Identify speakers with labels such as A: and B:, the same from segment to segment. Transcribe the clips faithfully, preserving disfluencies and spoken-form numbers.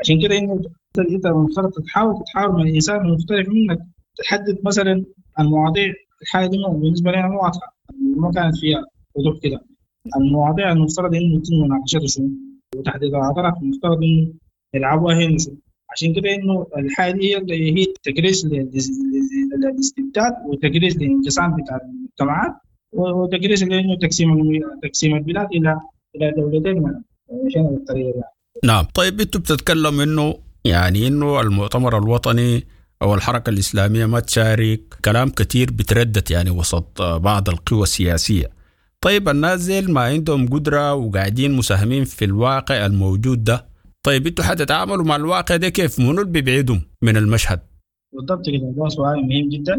A: عشان كده إنه أنت المفترض تحاول تتحاور مع الإنسان المختلف منك، تحدد مثلا المواضيع. الحاجة دي بالنسبة لنا مو واضحة، ما كانت فيها وضوح كده. المواضيع المفترض إنه يتم مناقشتها شنو، وتحديد الأطراف المفترض إنه يلعبوها هي شنو. عشان كده إنه الحاجة دي هي اللي هي تكريس للاستبداد وتكريس للانقسام بتاع المجتمعات وتكريس لإنه تقسيم تقسيم البلاد إلى إلى دولتين عشان الطريقة دي.
B: نعم. طيب انتوا بتتكلم انه يعني انه المؤتمر الوطني او الحركة الإسلامية ما تشارك، كلام كتير بتردد يعني وسط بعض القوى السياسية. طيب الناس زي ما عندهم قدرة وقاعدين مساهمين في الواقع الموجود ده، طيب انتوا حتتعاملوا مع الواقع ده كيف؟ منو اللي بيبعدهم من المشهد؟
A: بالضبط كده، ده سؤال مهم جدا.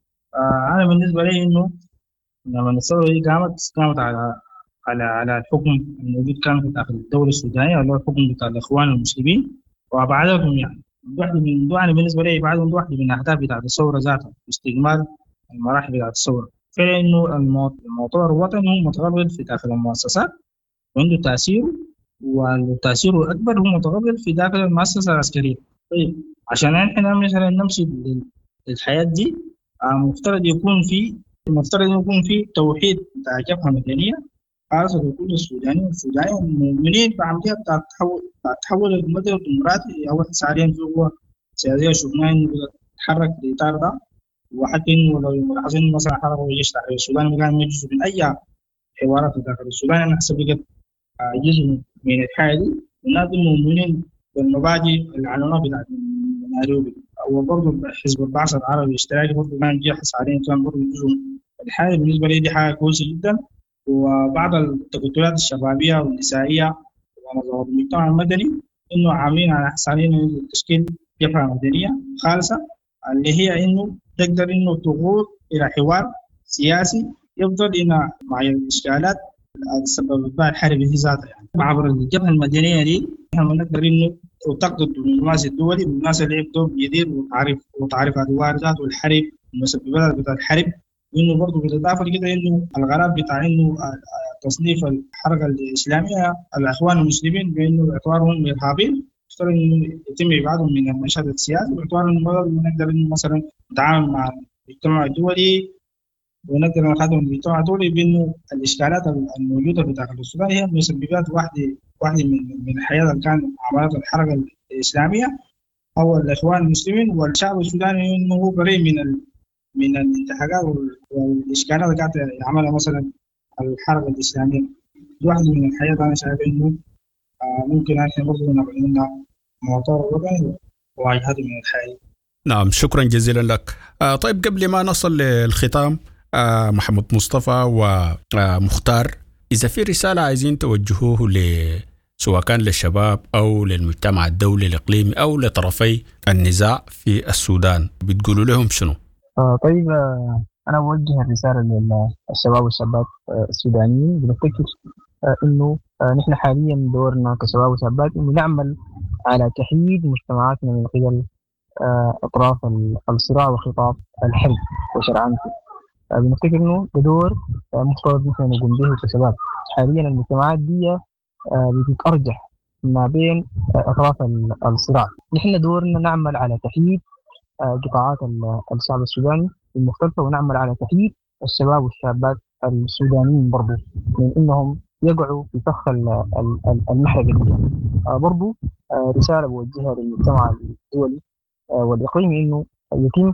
A: آه أنا بالنسبة لي إنه لما الثورة دي قامت قامت على على على الحكم الموجود كان في داخل الدولة السودانية اللي هو الحكم بتاع الإخوان المسلمين، وأبعدهم يعني واحدة من دو أنا بالنسبة لي أبعدهم دو واحدة من الأهداف بتاعت الثورة ذاتها، استكمال المراحل بتاعت الثورة. فإنه المؤتمر الوطني هو متغلغل في داخل المؤسسات وعنده تأثير، والتأثير الأكبر هو متغلغل في داخل المؤسسة العسكرية. طيب عشان احنا مثلا نمشي للحياة دي المفترض يكون في المفترض يكون في توحيد بتاع جبهة مدنية خاصة بكل السودانيين والسودانيين المؤمنين بعملية بتاع التحول بتاع التحول المدني والديمقراطي. أول حاليا في قوة سياسية شفناها إنه بتتحرك في الإطار ده، وحتى إنه لو ملاحظين مثلا حركة الجيش تحرير السودان ما كان يجوز من أي حوارات داخل السودان. أنا حسب بقت جزء من الحياة دي، والناس المؤمنين بالمبادئ العنوان بتاعت نيروبي. وبرضه حزب البعث العربي الاشتراكي برضه كان جاهز حاليا، كان برضه جزء من الحياة. بالنسبة لي دي حاجة كويسة جدا. وبعض التكتلات الشبابية والنسائية ونظام المجتمع المدني إنه عاملين على حسابين تشكيل جبهة مدنية خالصة اللي هي إنه تقدر إنه تغوص إلى حوار سياسي يفضل إلى مع الإشكالات السبب بها الحرب في ذاتها. يعني عبر الجبهة المدنية دي احنا نقدر إنه وتقضي الدبلوماسي الدولي بالناس اللي يبدو جدير وتعرف وتعرف أدوار ذات والحرب المسببات بتاع الحرب. وإنه برضه بالإضافة لكده إنه الغرض بتاع إنه تصنيف الحركة الإسلامية الإخوان المسلمين بإنه باعتبارهم إرهابيين يفترض إنه يتم إبعادهم من المشهد السياسي، باعتبار إنه نقدر إنه مثلا نتعامل مع المجتمع الدولي ونقدر نخاطب المجتمع الدولي بإنه الإشكالات الموجودة في داخل السودان هي مسببات واحدة واحدة من من الحياة اللي كان عملت الحركة الإسلامية أو الإخوان المسلمين والشعب السوداني، إنه هو بريء من ال من الانتهاكات والإشكالات اللي قاعدة يعملها مثلا الحركة الإسلامية. واحدة من الحياة أنا شايف إنه ممكن إحنا برضه نعمل لنا مؤتمر وطني وواجهة من الحياة.
B: نعم، شكرا جزيلا لك. آه طيب قبل ما نصل للختام آه محمد مصطفى ومختار، إذا في رسالة عايزين توجهوه ل سواء كان للشباب أو للمجتمع الدولي الإقليمي أو لطرفي النزاع في السودان، بتقولوا لهم شنو؟
C: آه طيب آه أنا بوجه الرسالة للشباب والشابات آه السودانيين. بنفتكر آه إنه آه نحن حاليا دورنا كشباب وشابات إنه نعمل على تحييد مجتمعاتنا من قبل آه أطراف الصراع وخطاب الحرب وشرعنته. آه بنفتكر إنه بدور آه مفترض نحن نقوم به كشباب. حاليا المجتمعات دي آه بتتأرجح ما بين آه أطراف الصراع. نحن دورنا نعمل على تحييد قطاعات الشعب السوداني المختلفة، ونعمل على تحييد الشباب والشابات السودانيين برضو من إنهم يقعوا في فخ المحرقة دي. برضو رسالة بوجهها للمجتمع الدولي والإقليمي إنه يتم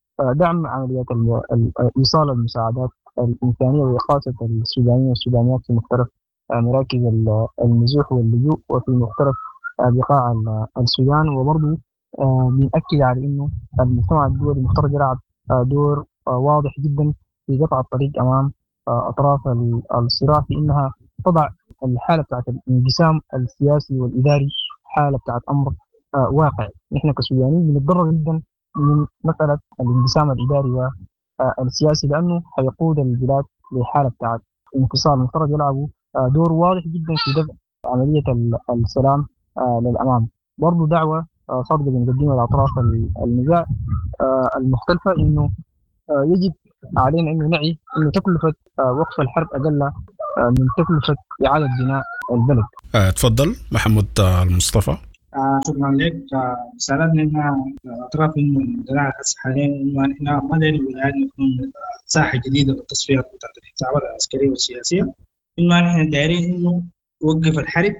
C: دعم عمليات إيصال المساعدات الإنسانية وخاصة السودانيين والسودانيات في مختلف مراكز النزوح واللجوء وفي مختلف بقاع السودان. وبرضو بنأكد على إنه المجتمع الدولي مفترض يلعب دور واضح جدا في قطع الطريق أمام أطراف الصراع في إنها تضع الحالة بتاعت الانقسام السياسي والإداري حالة بتاعت أمر واقع. نحن كسودانيين بنتضرر جدا من مسألة الانقسام الإداري والسياسي، لأنه حيقود البلاد لحالة بتاعت انفصال. مفترض يلعبوا دور واضح جدا في دفع عملية السلام للأمام. برضو دعوة صادقة بنقدمها لأطراف النزاع المختلفة إنه يجب علينا إنه نعي إنه تكلفة وقف الحرب أقل من تكلفة إعادة بناء البلد.
B: تفضل محمد المصطفى.
A: آه شكرا لك. آه ساعدنا إن أطراف إنه الزراعة حاليا إنه إحنا ما ندري الولايات نكون ساحة جديدة للتصفيات بتاعت الحسابات العسكرية والسياسية، إنه إحنا دايرين إنه نوقف الحرب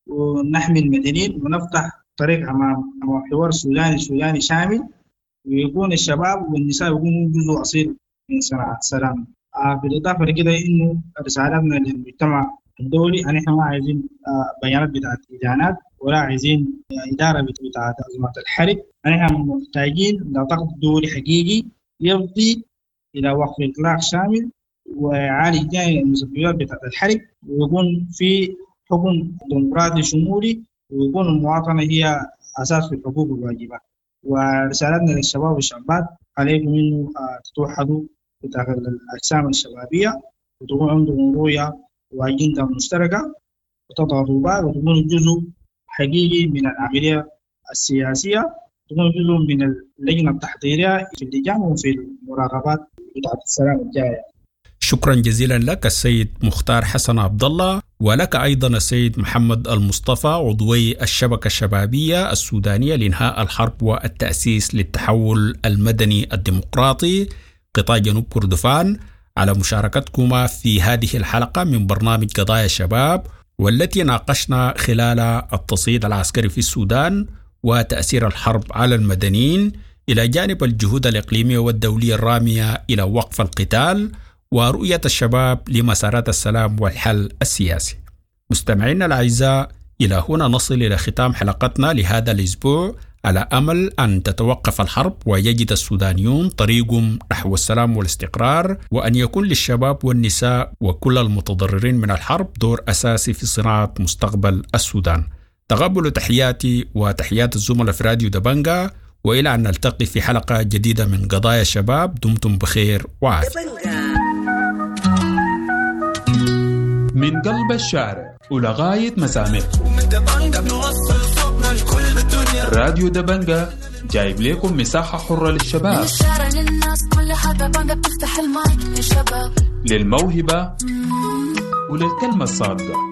A: ونحمي المدنيين ونفتح طريق أمام حوار سوداني سوداني شامل، ويكون الشباب والنساء يكونوا جزء أصيل من صناعة السلام. آه بالإضافة لكده إنه رسالتنا للمجتمع الدولي أن إحنا ما عايزين آه بيانات بتاعت إدانات ولا عايزين آه إدارة بتاعت أزمات الحرب، أن إحنا محتاجين لضغط دولي حقيقي يفضي إلى وقف إطلاق شامل ويعالج جميع المسببات بتاعت الحرب، ويكون في حكم ديمقراطي شمولي، ويكون المواطنة هي أساس في الحقوق والواجبات. ورسالتنا للشباب والشابات عليكم إنه تتوحدوا بداخل الأجسام الشبابية وتكون عندهم رؤية وأجندة مشتركة وتضغطوا بعض وتكونوا جزء حقيقي من العملية السياسية، تكونوا جزء من اللجنة التحضيرية في اللجان وفي المراقبات بتاعت السلام الجاية.
B: شكرا جزيلا لك السيد مختار حسن عبد الله، ولك أيضا السيد محمد المصطفى عضوي الشبكة الشبابية السودانية لإنهاء الحرب والتأسيس للتحول المدني الديمقراطي قطاع جنوب كردفان، على مشاركتكما في هذه الحلقة من برنامج قضايا الشباب، والتي ناقشنا خلال التصعيد العسكري في السودان وتأثير الحرب على المدنيين، إلى جانب الجهود الإقليمية والدولية الرامية إلى وقف القتال ورؤية الشباب لمسارات السلام والحل السياسي. مستمعينا الأعزاء، إلى هنا نصل إلى ختام حلقتنا لهذا الأسبوع، على أمل أن تتوقف الحرب ويجد السودانيون طريقهم نحو السلام والاستقرار، وأن يكون للشباب والنساء وكل المتضررين من الحرب دور أساسي في صناعة مستقبل السودان. تقبلوا تحياتي وتحيات الزملاء في راديو دبنجا، وإلى أن نلتقي في حلقة جديدة من قضايا الشباب. دمتم بخير وعافية.
D: من قلب الشارع ولغاية مسامعكم، راديو دبنجا جايب لكم مساحة حرة للشباب، للموهبة وللكلمة الصادقة.